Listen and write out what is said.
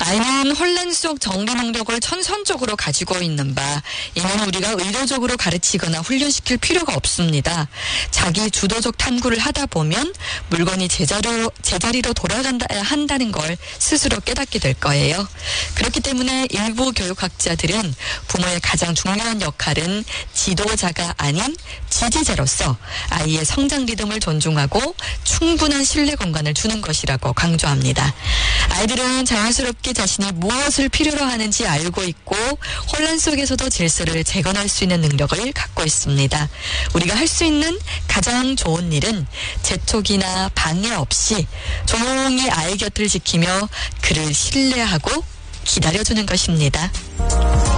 아이는 혼란 속 정리 능력을 천선적으로 가지고 있는 바 이는 우리가 의도적으로 가르치거나 훈련시킬 필요가 없습니다. 자기 주도적 탐구를 하다 보면 물건이 제자리로 돌아간다 한다는 걸 스스로 깨닫게 될 거예요. 그렇기 때문에 일부 교육학자들은 부모의 가장 중요한 역할은 지도자가 아닌 지지자로서 아이의 성장 리듬을 존중하고 충분한 신뢰 공간을 주는 것이라고 강조합니다. 아이들은 자연스럽게 자신이 무엇을 필요로 하는지 알고 있고 혼란 속에서도 질서를 재건할 수 있는 능력을 갖고 있습니다. 우리가 할 수 있는 가장 좋은 일은 재촉이나 방해 없이 조용히 아이 곁을 지키며 그를 신뢰하고 기다려주는 것입니다.